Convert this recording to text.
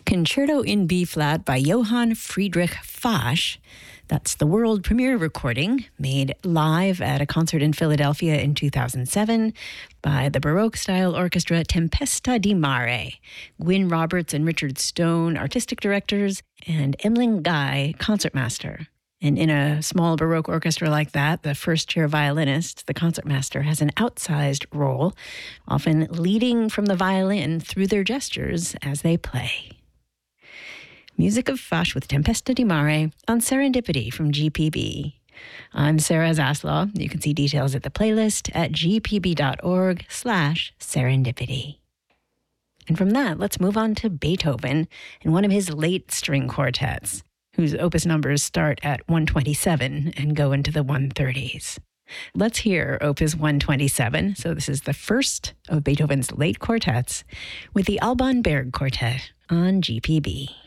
Concerto in B-flat by Johann Friedrich Fasch. That's the world premiere recording, made live at a concert in Philadelphia in 2007 by the Baroque-style orchestra Tempesta di Mare. Gwyn Roberts and Richard Stone, artistic directors, and Emling Guy, concertmaster. And in a small Baroque orchestra like that, the first-chair violinist, the concertmaster, has an outsized role, often leading from the violin through their gestures as they play. Music of Fasch with Tempesta di Mare on Serendipity from GPB. I'm Sarah Zaslaw. You can see details at the playlist at gpb.org/serendipity. And from that, let's move on to Beethoven and one of his late string quartets, whose opus numbers start at 127 and go into the 130s. Let's hear Opus 127. So this is the first of Beethoven's late quartets with the Alban Berg Quartet on GPB.